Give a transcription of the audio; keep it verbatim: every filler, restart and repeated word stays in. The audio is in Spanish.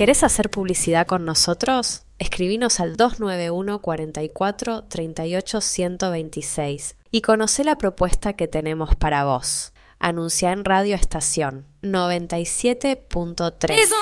¿Querés hacer publicidad con nosotros? Escribinos al dos nueve uno, cuatro cuatro, tres ocho, uno dos seis y conocé la propuesta que tenemos para vos. Anunciá en Radio Estación noventa y siete punto tres.